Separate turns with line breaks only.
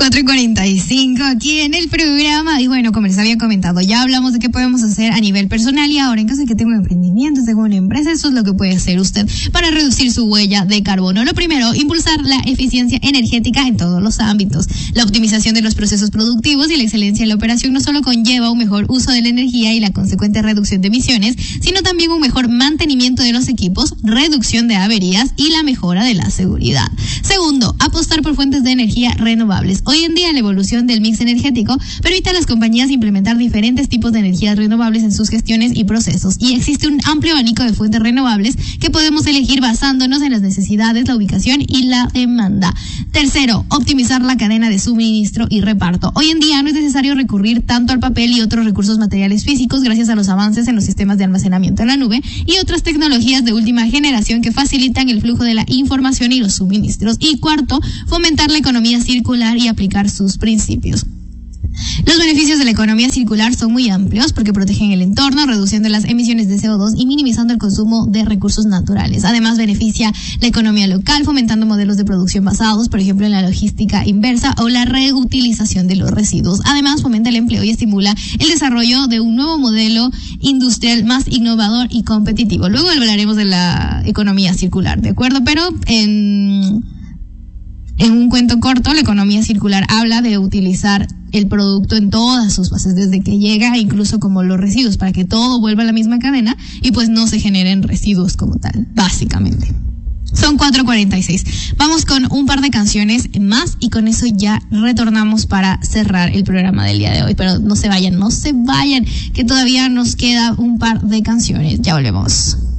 4:45 aquí en el programa. Y bueno, como les había comentado, ya hablamos de qué podemos hacer a nivel personal, y ahora en caso de que tenga un emprendimiento, tenga una empresa, eso es lo que puede hacer usted para reducir su huella de carbono. Lo primero, impulsar la eficiencia energética en todos los ámbitos. La optimización de los procesos productivos y la excelencia en la operación no solo conlleva un mejor uso de la energía y la consecuente reducción de emisiones, sino también un mejor mantenimiento de los equipos, reducción de averías y la mejora de la seguridad. Segundo, apostar por fuentes de energía renovables. Hoy en día la evolución del mix energético permite a las compañías implementar diferentes tipos de energías renovables en sus gestiones y procesos, y existe un amplio abanico de fuentes renovables que podemos elegir basándonos en las necesidades, la ubicación y la demanda. Tercero, optimizar la cadena de suministro y reparto. Hoy en día no es necesario recurrir tanto al papel y otros recursos materiales físicos gracias a los avances en los sistemas de almacenamiento en la nube y otras tecnologías de última generación que facilitan el flujo de la información y los suministros. Y cuarto, fomentar la economía circular y aplicar sus principios. Los beneficios de la economía circular son muy amplios porque protegen el entorno, reduciendo las emisiones de CO2 y minimizando el consumo de recursos naturales. Además, beneficia la economía local, fomentando modelos de producción basados, por ejemplo, en la logística inversa o la reutilización de los residuos. Además, fomenta el empleo y estimula el desarrollo de un nuevo modelo industrial más innovador y competitivo. Luego hablaremos de la economía circular, ¿de acuerdo? Pero en un cuento corto, la economía circular habla de utilizar el producto en todas sus fases, desde que llega, incluso como los residuos, para que todo vuelva a la misma cadena y pues no se generen residuos como tal, básicamente. Son 4:46. Vamos con un par de canciones más y con eso ya retornamos para cerrar el programa del día de hoy. Pero no se vayan, que todavía nos queda un par de canciones. Ya volvemos.